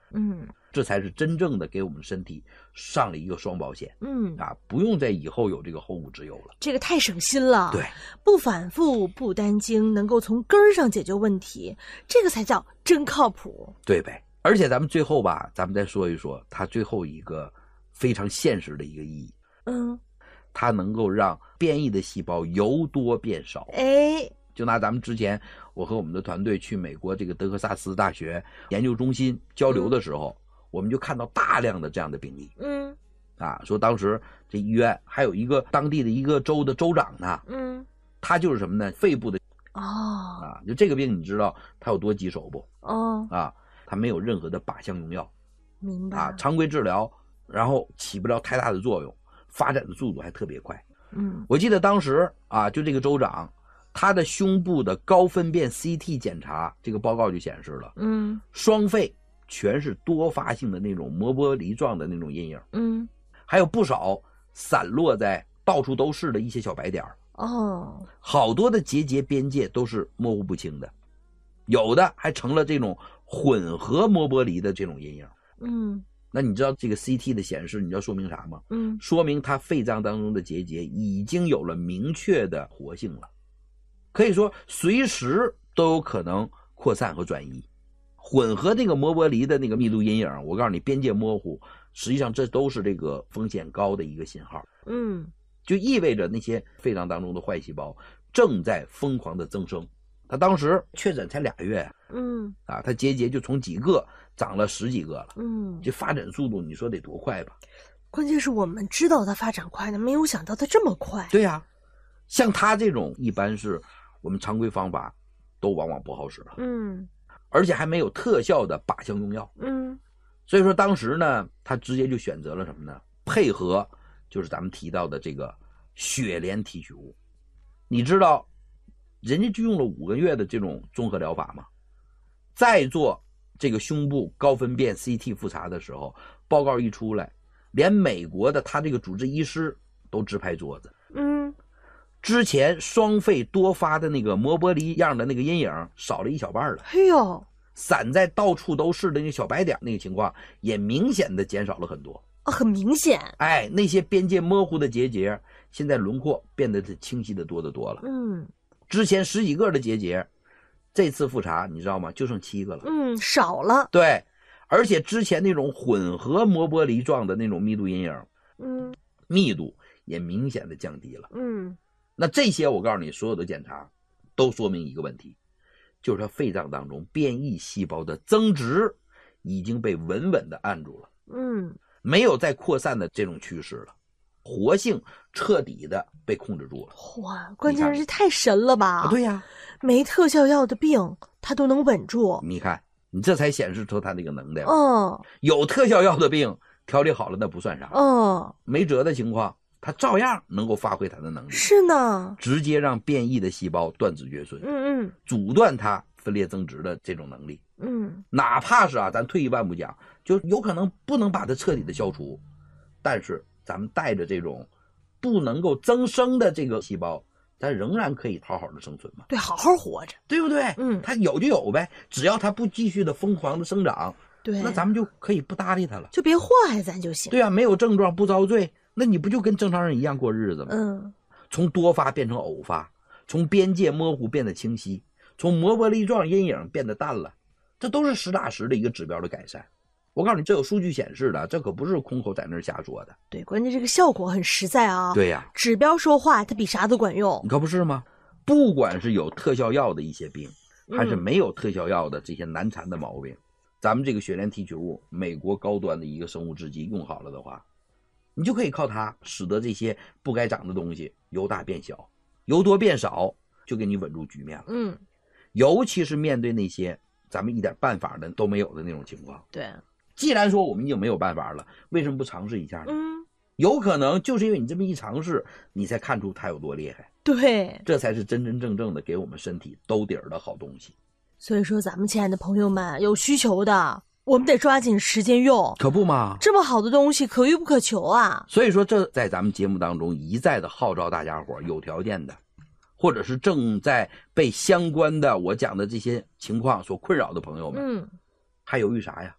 这才是真正的给我们身体上了一个双保险。不用在以后有这个后顾之忧了。 这个太省心了。 对， 不反复不单经，能够从根儿上解决问题，这个才叫真靠谱。 对呗。而且咱们最后吧，咱们再说一说它最后一个非常现实的一个意义。它能够让变异的细胞由多变少。就拿咱们之前我和我们的团队去美国这个德克萨斯大学研究中心交流的时候，我们就看到大量的这样的病例。说当时这医院还有一个当地的一个州的州长呢，他就是什么呢？肺部的就这个病你知道他有多棘手不？他没有任何的靶向用药， 明白常规治疗，然后起不了太大的作用，发展的速度还特别快。我记得当时就这个州长，他的胸部的高分辨 CT 检查，这个报告就显示了，双肺全是多发性的那种磨玻璃状的那种阴影，还有不少散落在到处都是的一些小白点好多的结节边界都是模糊不清的，有的还成了这种混合磨玻璃的这种阴影。那你知道这个 CT 的显示，你知道说明啥吗？说明它肺脏当中的结节已经有了明确的活性了，可以说随时都有可能扩散和转移。混合那个磨玻璃的那个密度阴影，我告诉你边界模糊，实际上这都是这个风险高的一个信号。就意味着那些肺脏当中的坏细胞正在疯狂的增生。他当时确诊才2月，他结节就从几个长了10几个了，这发展速度你说得多快吧？ 关键是我们知道它发展快呢，没有想到它这么快。 对呀，像他这种一般是我们常规方法都往往不好使了，而且还没有特效的靶向用药，所以说当时呢，他直接就选择了什么呢？配合就是咱们提到的这个血莲提取物。你知道人家就用了5个月的这种综合疗法嘛，在做这个胸部高分辨 CT 复查的时候，报告一出来，连美国的他这个主治医师都直拍桌子。之前双肺多发的那个磨玻璃样的那个阴影少了1小半了。散在到处都是的那个小白点那个情况也明显的减少了很多。 很明显。 那些边界模糊的结节现在轮廓变得清晰的多得多了。之前10几个的结节，这次复查你知道吗？就剩7个了。 少了。 对，而且之前那种混合磨玻璃状的那种密度阴影，密度也明显的降低了。那这些我告诉你，所有的检查都说明一个问题，就是它肺脏当中变异细胞的增殖已经被稳稳的按住了。没有再扩散的这种趋势了，活性彻底的被控制住了。 哇，关键是太神了吧？ 对呀， 没特效药的病它都能稳住。 你看，你这才显示出它那个能耐。有特效药的病调理好了那不算啥。没辙的情况，它照样能够发挥它的能力。 是呢， 直接让变异的细胞断子绝孙。阻断它分裂增殖的这种能力。哪怕是咱退一万步讲，就有可能不能把它彻底的消除，但是咱们带着这种不能够增生的这个细胞，咱仍然可以好好的生存嘛。 对，好好活着， 对不对？它有就有呗，只要它不继续的疯狂的生长， 对， 那咱们就可以不搭理它了， 就别祸害咱就行。 对啊，没有症状不遭罪，那你不就跟正常人一样过日子吗？从多发变成偶发，从边界模糊变得清晰，从磨玻璃状阴影变得淡了，这都是实打实的一个指标的改善。我告诉你，这有数据显示的，这可不是空口在那儿瞎说的。 对，关键这个效果很实在啊。 对呀， 指标说话，它比啥都管用。 你可不是吗？不管是有特效药的一些病，还是没有特效药的这些难缠的毛病，咱们这个血莲提取物，美国高端的一个生物制剂用好了的话，你就可以靠它使得这些不该长的东西由大变小，由多变少，就给你稳住局面了。尤其是面对那些咱们一点办法的都没有的那种情况。 对， 既然说我们已经没有办法了，为什么不尝试一下呢？有可能就是因为你这么一尝试，你才看出它有多厉害。 对， 这才是真真正正的给我们身体兜底儿的好东西。 所以说咱们亲爱的朋友们，有需求的我们得抓紧时间用， 可不嘛？ 这么好的东西可遇不可求啊。 所以说这在咱们节目当中一再的号召大家伙，有条件的或者是正在被相关的我讲的这些情况所困扰的朋友们，还犹豫啥呀？